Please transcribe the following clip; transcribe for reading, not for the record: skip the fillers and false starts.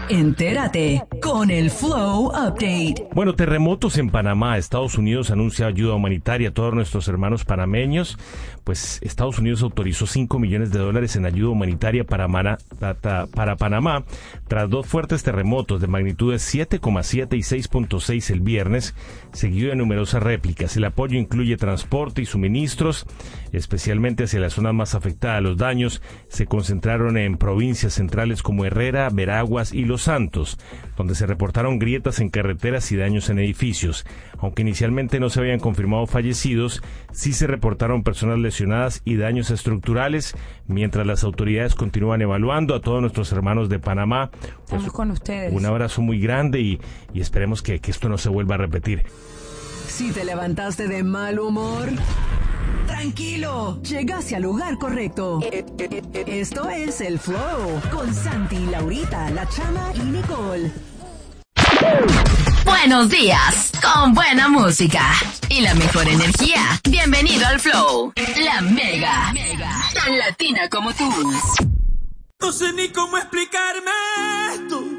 Entérate con el Flow Update. Bueno, terremotos en Panamá. Estados Unidos anuncia ayuda humanitaria a todos nuestros hermanos panameños. Pues Estados Unidos autorizó $5 millones en ayuda humanitaria para Panamá tras dos fuertes terremotos de magnitudes 7,7 y 6,6 el viernes, seguido de numerosas réplicas. El apoyo incluye transporte y suministros, especialmente hacia las zonas más afectadas. Los daños se concentraron en provincias centrales como Herrera, Veraguas y Los Santos, donde se reportaron grietas en carreteras y daños en edificios. Aunque inicialmente no se habían confirmado fallecidos, sí se reportaron personas lesionadas y daños estructurales, mientras las autoridades continúan evaluando a todos nuestros hermanos de Panamá. Pues, estamos con ustedes. Un abrazo muy grande y esperemos que esto no se vuelva a repetir. Si te levantaste de mal humor, tranquilo, llegaste al lugar correcto. Esto es el Flow con Santi, Laurita, La Chama y Nicole. Buenos días, con buena música y la mejor energía. Bienvenido al Flow, la Mega, tan latina como tú. No sé ni cómo explicarme esto.